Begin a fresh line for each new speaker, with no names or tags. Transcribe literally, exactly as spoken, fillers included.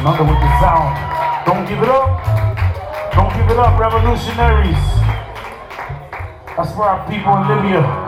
Another with the sound. Don't give it up. Don't give it up, revolutionaries. That's for our people in Libya.